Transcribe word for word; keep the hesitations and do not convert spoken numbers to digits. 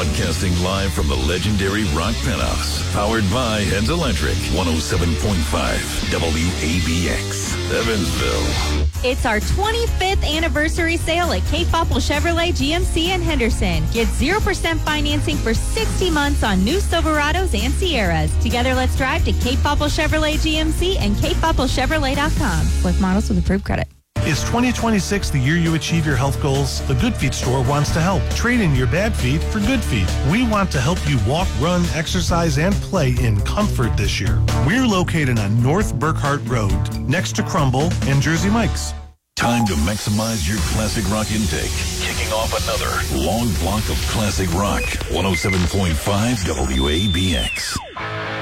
Broadcasting live from the legendary Rock Penthouse. Powered by Heads Electric. one oh seven point five W A B X. Evansville. It's our twenty-fifth anniversary sale at Cape Popple Chevrolet G M C in Henderson. Get zero percent financing for sixty months on new Silverados and Sierras. Together, let's drive to Cape Popple Chevrolet G M C and cape popple chevrolet dot com with models with approved credit. Is twenty twenty-six the year you achieve your health goals? The Good Feet store wants to help. Trade in your bad feet for good feet. We want to help you walk, run, exercise, and play in comfort this year. We're located on North Burkhart Road, next to Crumble and Jersey Mike's. Time to maximize your classic rock intake. Kicking off another long block of classic rock. one oh seven point five W A B X.